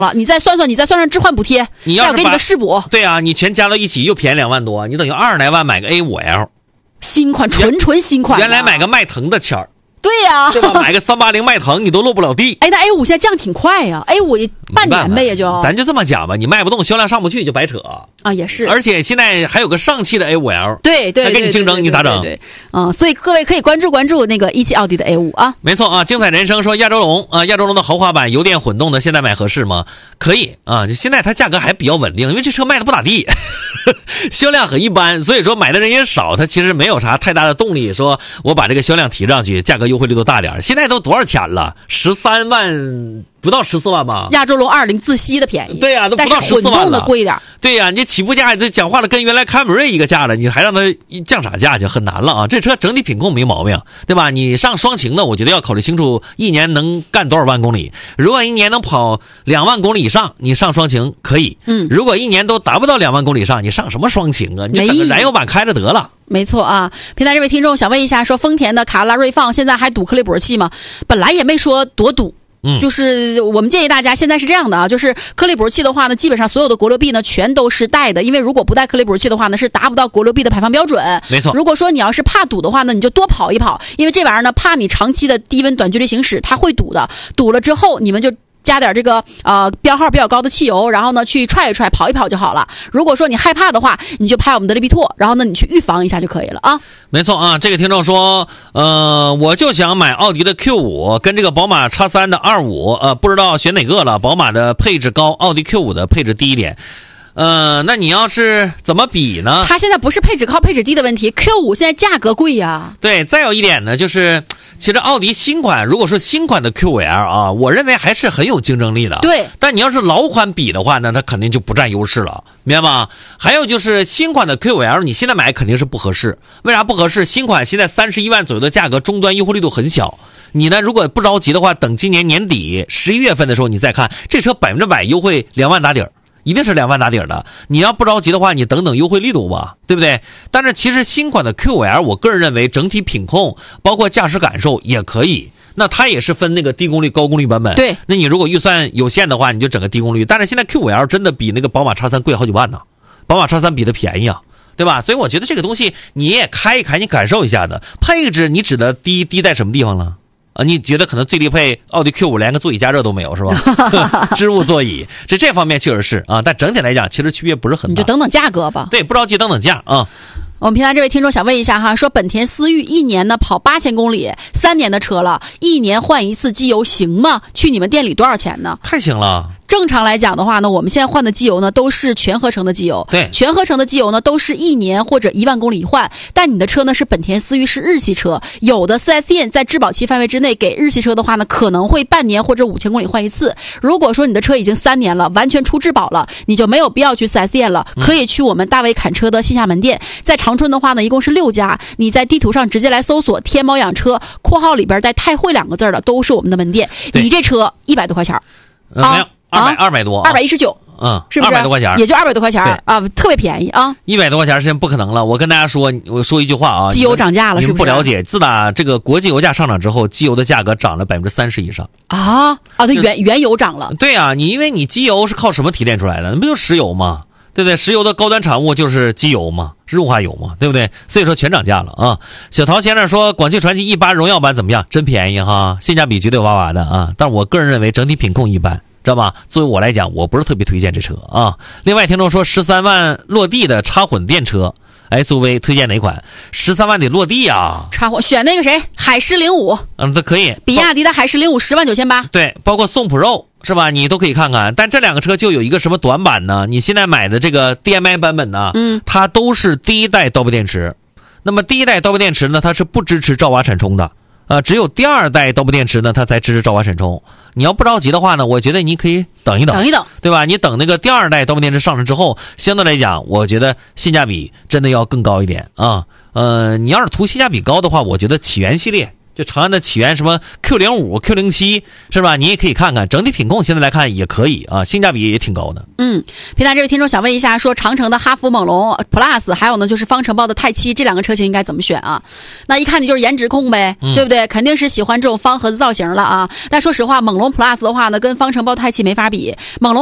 了，你再算算置换补贴， 你要是给你个试补。 对啊，你全加到一起又便宜2万多，你等于20来万买个 A5L 新款，纯新款。 原来买个迈腾的钱儿。 对呀、 对吧？买个380迈腾你都落不了地。 哎，那 A5 现在降挺快呀、，A5 也半年呗，也就。 咱就这么讲吧，你卖不动，销量上不去就白扯啊，也是。 而且现在还有个上汽的 A5L， 对， 还跟你竞争，你咋整？ 对，所以各位可以关注那个一汽奥迪的 A5啊。 没错啊，精彩人生说亚洲龙啊，亚洲龙的豪华版油电混动的，现在买合适吗？可以啊，现在它价格还比较稳定，因为这车卖的不咋地，销量很一般，所以说买的人也少，它其实没有啥太大的动力，说我把这个销量提上去，价格优惠力度大点。现在都多少钱了？13万不到14万吧？ 亚洲龙20自吸的便宜， 对呀、都不到14万了。 但是混动的贵一点。 对呀、你起步价这讲话了，跟原来凯美瑞一个价了，你还让它降啥价就很难了啊！这车整体品控没毛病，对吧？你上双擎的，我觉得要考虑清楚，一年能干多少万公里。如果一年能跑2万公里以上，你上双擎可以。如果一年都达不到2万公里以上，你上什么双擎啊？你就整个燃油版开着得了。 没错啊，平台这位听众想问一下，说丰田的卡罗拉锐放现在还堵颗粒补气吗？本来也没说多堵。就是我们建议大家现在是这样的啊，就是颗粒补气的话呢，基本上所有的国六 B 呢全都是带的，因为如果不带颗粒补气的话呢，是达不到国六 B 的排放标准。 没错。 如果说你要是怕堵的话呢，你就多跑一跑，因为这玩意儿呢，怕你长期的低温短距离行驶，它会堵的。堵了之后，你们就加点这个标号比较高的汽油，然后呢去踹一踹跑一跑就好了。如果说你害怕的话，你就拍我们的利比拓，然后呢你去预防一下就可以了啊。 没错啊，这个听众说我就想买奥迪的 Q5 跟这个宝马 X3 的25，不知道选哪个了。宝马的配置高，奥迪 Q5 的配置低一点。那你要是怎么比呢？ 它现在不是配置高配置低的问题， Q5 现在价格贵呀。 对，再有一点呢，就是其实奥迪新款，如果说新款的 Q5L 啊，我认为还是很有竞争力的。 对， 但你要是老款比的话呢，它肯定就不占优势了，明白吗？还有就是新款的 Q5L， 你现在买肯定是不合适。为啥不合适？新款现在31万左右的价格，终端优惠力度很小。你呢，如果不着急的话，等今年年底11月份的时候，你再看这车100%优惠2万打底儿。一定是2万打底的，你要不着急的话，你等等优惠力度吧，对不对？但是其实新款的 Q5L， 我个人认为整体品控包括驾驶感受也可以。那它也是分那个低功率、高功率版本。 对， 那你如果预算有限的话，你就整个低功率。但是现在 Q5L 真的比那个宝马 X3 贵好几万呢，宝马 X3 比它便宜啊，对吧？所以我觉得这个东西你也开一开，你感受一下的配置，你指的低在什么地方了？你觉得可能最低配奥迪 Q5 连个座椅加热都没有是吧？织物座椅，这方面确实是啊，但整体来讲其实区别不是很大。 你就等等价格吧。 对，不着急，等等价啊。 我们平台这位听众想问一下哈，说本田思域一年呢跑8000公里，3年的车了，一年换一次机油行吗？去你们店里多少钱呢？ 太行了。 正常来讲的话呢，我们现在换的机油呢都是全合成的机油， 对， 全合成的机油呢都是1年或者1万公里一换。但你的车呢是本田思域，是日系车，有的 4S 店在质保期范围之内给日系车的话呢，可能会半年或者5000公里换一次。如果说你的车已经3年了，完全出质保了，你就没有必要去 4S 店了，可以去我们大卫砍车的线下门店。在长春的话呢，一共是6家，你在地图上直接来搜索天猫养车（括号里边带太会2个字的）都是我们的门店。你这车100多块钱没有200多 ，219，是不是 200多块钱， 也就200多块钱啊，特别便宜啊 ！100多块钱现在不可能了。我跟大家说，我说一句话啊， 机油涨价了，是不是？ 你们不了解，自打这个国际油价上涨之后，机油的价格涨了30%以上啊！对，原油涨了。 对啊，因为你机油是靠什么提炼出来的？那不就石油吗？对不对？石油的高端产物就是机油嘛，润滑油嘛，对不对？所以说全涨价了啊！小陶先生说，广汽传祺E8荣耀版怎么样？真便宜哈，性价比绝对哇哇的啊！但是我个人认为整体品控一般。知道吧？作为我来讲，我不是特别推荐这车啊。另外，听众说13万落地的插混电车 SUV 推荐哪款？13万得落地啊！ 插混选那个谁，海狮05， 这可以。 比亚迪的海狮05 109800。 对，包括宋 Pro 是吧？你都可以看看。但这两个车就有一个什么短板呢？你现在买的这个 DMI 版本呢，它都是第一代刀片电池。那么第一代刀片电池呢，它是不支持兆瓦闪充的。只有第2代刀片电池呢，它才支持兆瓦闪充。你要不着急的话呢，我觉得你可以等一等，对吧？你等那个第2代刀片电池上市之后，相对来讲，我觉得性价比真的要更高一点啊。你要是图性价比高的话，我觉得起源系列就长安的起源什么 Q05、Q07 是吧？你也可以看看，整体品控现在来看也可以啊，性价比也挺高的。 平台这位听众想问一下，说长城的哈弗猛龙 Plus， 还有呢就是方程豹的泰七，这两个车型应该怎么选啊？那一看你就是颜值控呗，对不对？肯定是喜欢这种方盒子造型了啊。但说实话，猛龙 Plus 的话呢，跟方程豹泰七没法比，猛龙